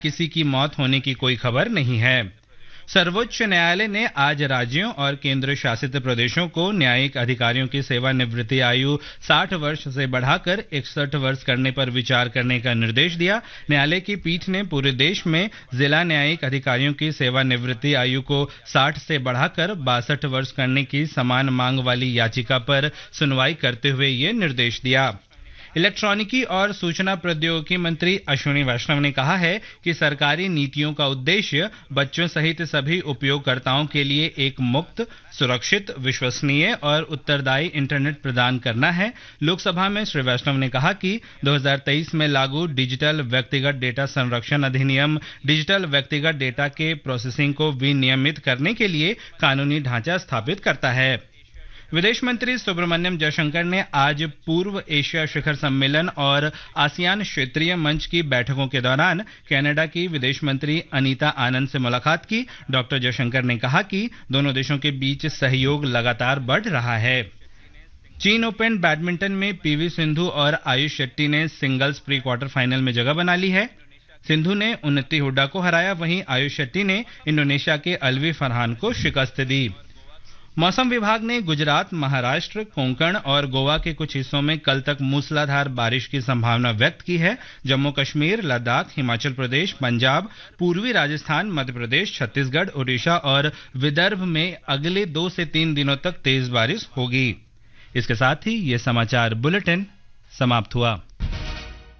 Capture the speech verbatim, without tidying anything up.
किसी की मौत होने की कोई खबर नहीं है। सर्वोच्च न्यायालय ने आज राज्यों और केंद्र शासित प्रदेशों को न्यायिक अधिकारियों की सेवानिवृत्ति आयु साठ वर्ष से बढ़ाकर इकसठ वर्ष करने पर विचार करने का निर्देश दिया। न्यायालय की पीठ ने पूरे देश में जिला न्यायिक अधिकारियों की सेवानिवृत्ति आयु को साठ से बढ़ाकर बासठ वर्ष करने की समान मांग वाली याचिका पर सुनवाई करते हुए ये निर्देश दिया। इलेक्ट्रॉनिकी और सूचना प्रौद्योगिकी मंत्री अश्विनी वैष्णव ने कहा है कि सरकारी नीतियों का उद्देश्य बच्चों सहित सभी उपयोगकर्ताओं के लिए एक मुक्त, सुरक्षित, विश्वसनीय और उत्तरदायी इंटरनेट प्रदान करना है। लोकसभा में श्री वैष्णव ने कहा कि दो हज़ार तेईस में लागू डिजिटल व्यक्तिगत डेटा संरक्षण अधिनियम डिजिटल व्यक्तिगत डेटा के प्रोसेसिंग को विनियमित करने के लिए कानूनी ढांचा स्थापित करता है। विदेश मंत्री सुब्रमण्यम जयशंकर ने आज पूर्व एशिया शिखर सम्मेलन और आसियान क्षेत्रीय मंच की बैठकों के दौरान कनाडा की विदेश मंत्री अनीता आनंद से मुलाकात की। डॉक्टर जयशंकर ने कहा कि दोनों देशों के बीच सहयोग लगातार बढ़ रहा है। चीन ओपन बैडमिंटन में पीवी सिंधु और आयुष शेट्टी ने सिंगल्स प्री क्वार्टर फाइनल में जगह बना ली है। सिंधु ने उन्नति हुड्डा को हराया, वहीं आयुष शेट्टी ने इंडोनेशिया के अलवी फरहान को शिकस्त दी। मौसम विभाग ने गुजरात, महाराष्ट्र, कोंकण और गोवा के कुछ हिस्सों में कल तक मूसलाधार बारिश की संभावना व्यक्त की है। जम्मू कश्मीर, लद्दाख, हिमाचल प्रदेश, पंजाब, पूर्वी राजस्थान, मध्य प्रदेश, छत्तीसगढ़, ओडिशा और विदर्भ में अगले दो से तीन दिनों तक तेज बारिश होगी। इसके साथ ही ये समाचार बुलेटिन समाप्त हुआ।